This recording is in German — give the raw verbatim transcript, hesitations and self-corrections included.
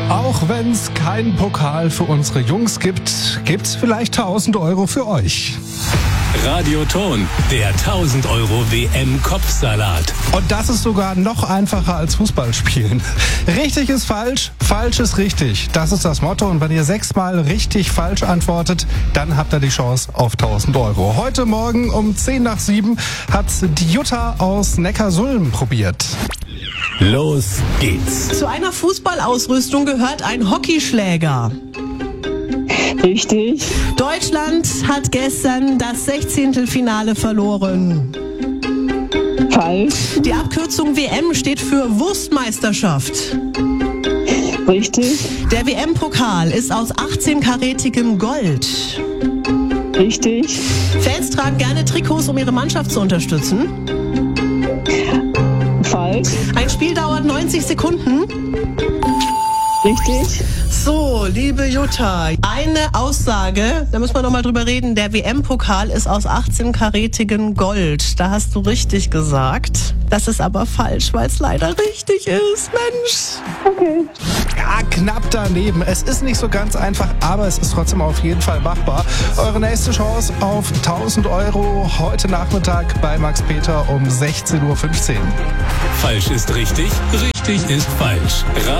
Auch wenn es keinen Pokal für unsere Jungs gibt, gibt's vielleicht tausend Euro für euch. Radioton, der tausend Euro W M-Kopfsalat. Und das ist sogar noch einfacher als Fußball spielen. Richtig ist falsch, falsch ist richtig. Das ist das Motto. Und wenn ihr sechsmal richtig falsch antwortet, dann habt ihr die Chance auf tausend Euro. Heute Morgen um zehn nach sieben hat's die Jutta aus Neckarsulm probiert. Los geht's. Zu einer Fußballausrüstung gehört ein Hockeyschläger. Richtig. Deutschland hat gestern das Sechzehntelfinale verloren. Falsch. Die Abkürzung W M steht für Wurstmeisterschaft. Richtig. Der W M-Pokal ist aus achtzehn-karätigem Gold. Richtig. Fans tragen gerne Trikots, um ihre Mannschaft zu unterstützen. Falsch. Ein Spiel dauert neunzig Sekunden. Richtig. So, liebe Jutta, eine Aussage, da müssen wir noch mal drüber reden. Der W M-Pokal ist aus achtzehn-karätigem Gold. Da hast du richtig gesagt. Das ist aber falsch, weil es leider richtig ist. Mensch. Okay. Ja, knapp daneben. Es ist nicht so ganz einfach, aber es ist trotzdem auf jeden Fall machbar. Eure nächste Chance auf tausend Euro heute Nachmittag bei Max Peter um sechzehn Uhr fünfzehn. Falsch ist richtig, richtig ist falsch.